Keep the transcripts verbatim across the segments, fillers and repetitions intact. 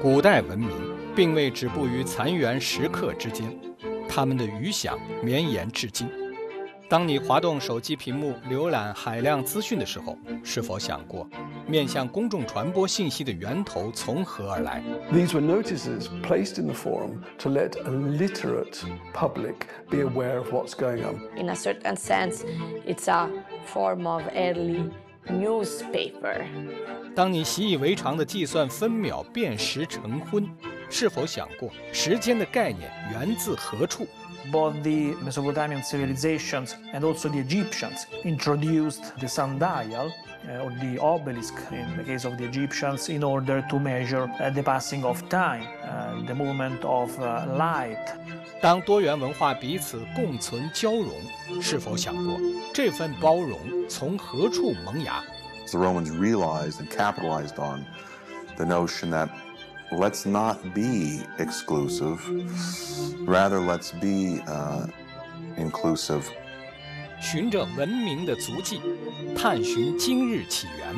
古代文明并未止步于残垣石刻之间，他们的余响绵延至今。当你滑动手机屏幕浏览海量资讯的时候，是否想过，面向公众传播信息的源头从何而来？ These were notices placed in the forum to let a literate public be aware of what's going on. In a certain sense, it's a form of early newspaper. 当你习以为常地计算分秒辨识成昏，是否想过时间的概念源自何处？ Both the Mesopotamian civilizations and also the Egyptians introduced the sundial, uh, or the obelisk in the case of the Egyptians, in order to measure uh, the passing of time, uh, the movement of uh, light. 当多元文化彼此共存交融，是否想过这份包容从何处萌芽？ The Romans realized and capitalized on the notion that let's not be exclusive, rather let's be uh, inclusive. 循着文明的足迹，探寻今日起源。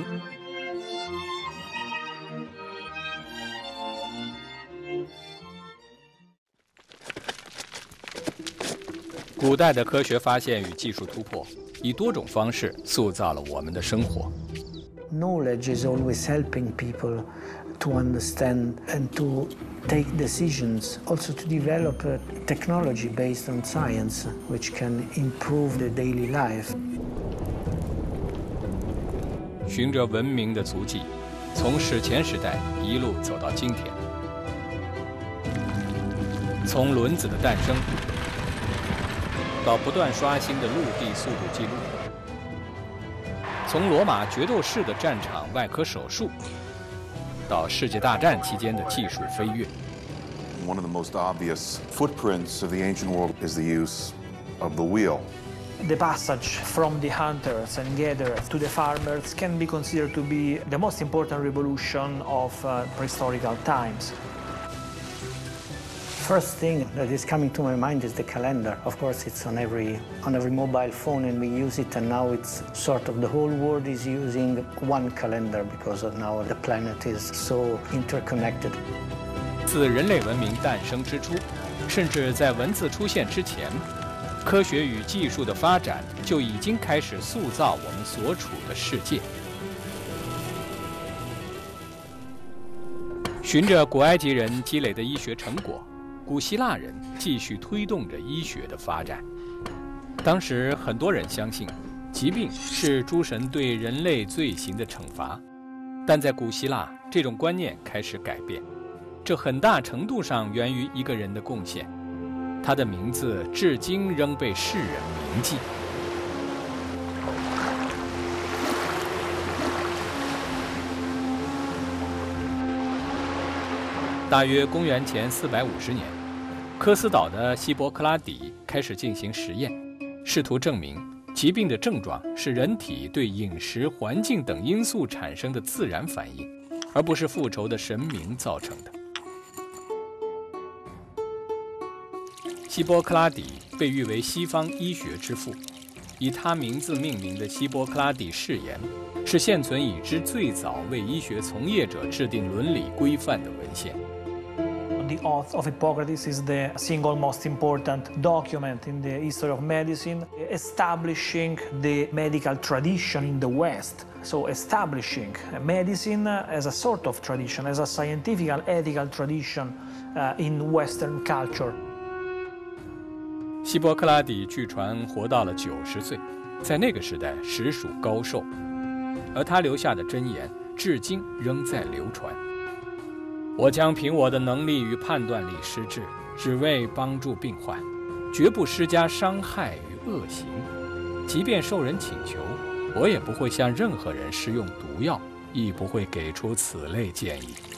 古代的科学发现与技术突破，以多种方式塑造了我们的生活。 Knowledge is always helping people to understand and to take decisions, also to develop a technology based on science, which can improve the daily life. 循着文明的足迹，从史前时代一路走到今天，从轮子的诞生到不断刷新的陆地速度记录。 从罗马决斗士的战场外科手术，到世界大战期间的技术飞跃。 One of the most obvious footprints of the ancient world is the use of the wheel. The passage from the hunters and gatherers to the farmers can be considered to be the most important revolution of uh, prehistorical times. First thing that is coming to my mind is the calendar. Of course, it's on every on every mobile phone, and we use it. And now it's sort of the whole world is using one calendar because of now the planet is so interconnected. 自人类文明诞生之初，甚至在文字出现之前，科学与技术的发展就已经开始塑造我们所处的世界。循着古埃及人积累的医学成果。 古希腊人继续推动着医学的发展。当时很多人相信，疾病是诸神对人类罪行的惩罚，但在古希腊，这种观念开始改变。这很大程度上源于一个人的贡献，他的名字至今仍被世人铭记。大约公元前四百五十年，科斯岛的希波克拉底开始进行实验，试图证明疾病的症状是人体对饮食、环境等因素产生的自然反应，而不是复仇的神明造成的。希波克拉底被誉为西方医学之父，以他名字命名的希波克拉底誓言，是现存已知最早为医学从业者制定伦理规范的文献。 The Oath of Hippocrates is the single most important document in the history of medicine, establishing the medical tradition in the West. So establishing medicine as a sort of tradition, as a scientific and ethical tradition uh, in Western culture. 希波克拉底据传活到了九十岁，在那个时代实属高寿，而他留下的箴言至今仍在流传。 我将凭我的能力与判断力施治，只为帮助病患，绝不施加伤害与恶行。即便受人请求，我也不会向任何人施用毒药，亦不会给出此类建议。